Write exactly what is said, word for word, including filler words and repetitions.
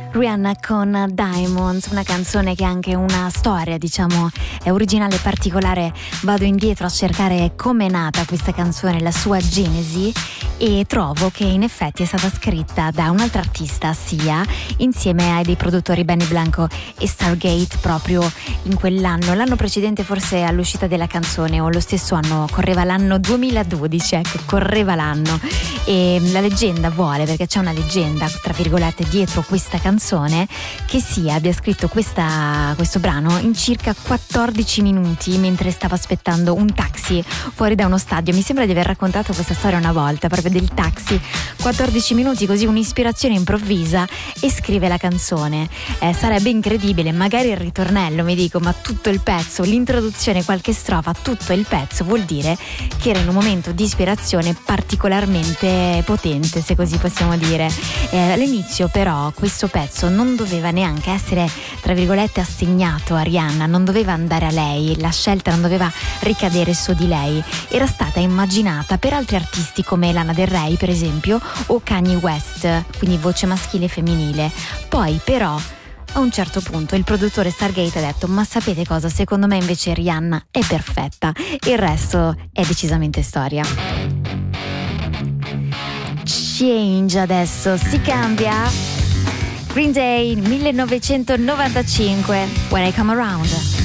Rihanna con Diamonds, una canzone che ha anche una storia, diciamo, è originale e particolare. Vado indietro a cercare come è nata questa canzone, la sua genesi, e trovo che in effetti è stata scritta da un'altra artista, Sia, insieme ai dei produttori Benny Blanco e Stargate, proprio in quell'anno, l'anno precedente forse all'uscita della canzone, o lo stesso anno, correva l'anno duemiladodici, ecco, correva l'anno. E la leggenda vuole, perché c'è una leggenda tra virgolette dietro questa canzone, che Sia abbia scritto questa, questo brano in circa quattordici minuti mentre stava aspettando un taxi fuori da uno stadio. Mi sembra di aver raccontato questa storia una volta, proprio del taxi. quattordici minuti, così un'ispirazione improvvisa, e scrive la canzone. Eh, sarebbe incredibile, magari il ritornello, mi dico, ma tutto il pezzo, l'introduzione, qualche strofa, tutto il pezzo vuol dire che era in un momento di ispirazione particolarmente potente, se così possiamo dire. Eh, all'inizio però questo pezzo non doveva neanche essere, tra virgolette, assegnato a Rihanna, non doveva andare a lei, la scelta non doveva ricadere su di lei, era stata immaginata per altri artisti come Lana Del Rey, per esempio, o Kanye West, quindi voce maschile e femminile. Poi però a un certo punto il produttore Stargate ha detto: ma sapete cosa, secondo me invece Rihanna è perfetta. Il resto è decisamente storia. Change adesso, si cambia. Green Day millenovecentonovantacinque, When I Come Around.